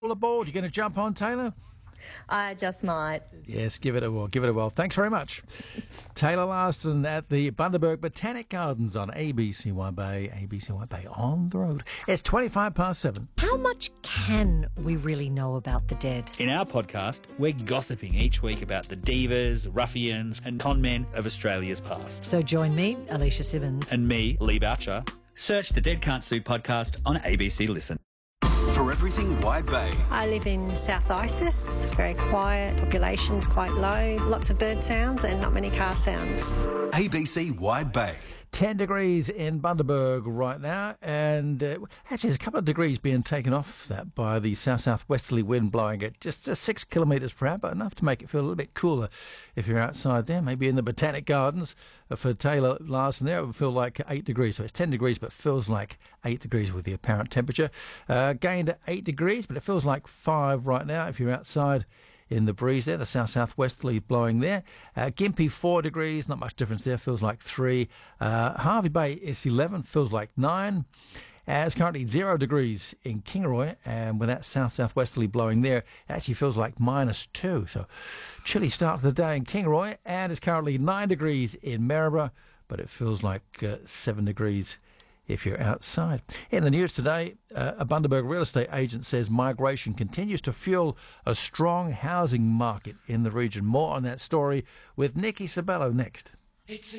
all aboard. You're going to jump on, Taylor? I just might. Yes, give it a whirl. Give it a whirl. Thanks very much. Taylor Larson at the Bundaberg Botanic Gardens on ABCY Bay. ABCY Bay on the road. It's 7:25. How much can we really know about the dead? In our podcast, we're gossiping each week about the divas, ruffians and con men of Australia's past. So join me, Alicia Simmons. And me, Lee Boucher. Search the Dead Can't Sue podcast on ABC Listen. For everything Wide Bay. I live in South Isis. It's very quiet, population's quite low, lots of bird sounds and not many car sounds. ABC Wide Bay. 10 degrees in Bundaberg right now, and actually there's a couple of degrees being taken off that by the south-southwesterly wind blowing at just 6 kilometres per hour, but enough to make it feel a little bit cooler if you're outside there, maybe in the Botanic Gardens. For Taylor Larson there, it would feel like 8 degrees, so it's 10 degrees but feels like 8 degrees with the apparent temperature. Gained 8 degrees, but it feels like 5 right now if you're outside in the breeze there, the south-southwesterly blowing there. Gympie 4 degrees, not much difference there, feels like 3. Hervey Bay is 11, feels like 9. It's currently 0 degrees in Kingaroy, and with that south-southwesterly blowing there, it actually feels like -2. So chilly start to the day in Kingaroy, and it's currently 9 degrees in Maryborough, but it feels like 7 degrees if you're outside. In the news today, a Bundaberg real estate agent says migration continues to fuel a strong housing market in the region. More on that story with Nikki Sabello next. It's